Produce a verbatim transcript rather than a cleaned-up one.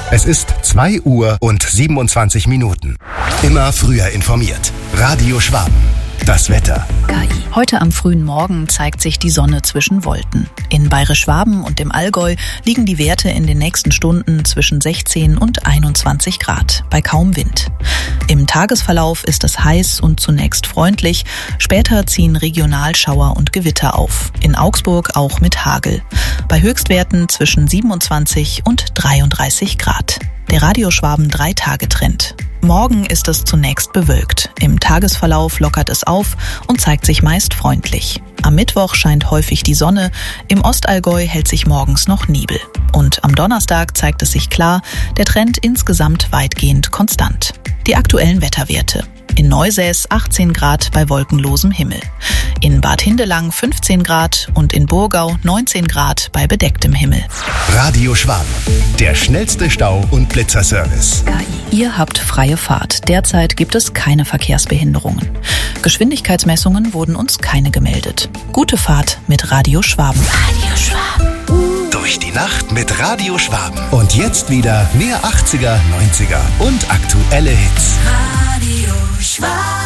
Es ist zwei Uhr und siebenundzwanzig Minuten. Immer früher informiert. Radio Schwaben. Das Wetter. K I. Heute am frühen Morgen zeigt sich die Sonne zwischen Wolken. In Bayerisch-Schwaben und dem Allgäu liegen die Werte in den nächsten Stunden zwischen sechzehn und einundzwanzig Grad, bei kaum Wind. Im Tagesverlauf ist es heiß und zunächst freundlich. Später ziehen regional Schauer und Gewitter auf. In Augsburg auch mit Hagel. Bei Höchstwerten zwischen siebenundzwanzig und dreiunddreißig Grad. Der Radio Schwaben drei Tage Trend. Morgen ist es zunächst bewölkt. Im Tagesverlauf lockert es auf und zeigt sich meist freundlich. Am Mittwoch scheint häufig die Sonne, im Ostallgäu hält sich morgens noch Nebel. Und am Donnerstag zeigt es sich klar, der Trend insgesamt weitgehend konstant. Die aktuellen Wetterwerte. In Neusäß achtzehn Grad bei wolkenlosem Himmel. In Bad Hindelang fünfzehn Grad und in Burgau neunzehn Grad bei bedecktem Himmel. Radio Schwaben. Der schnellste Stau- und Blitzerservice. K I. Ihr habt freie Fahrt. Derzeit gibt es keine Verkehrsbehinderungen. Geschwindigkeitsmessungen wurden uns keine gemeldet. Gute Fahrt mit Radio Schwaben. Radio Schwaben. Durch die Nacht mit Radio Schwaben. Und jetzt wieder mehr achtziger, neunziger und aktuelle Hits. Radio Schwaben.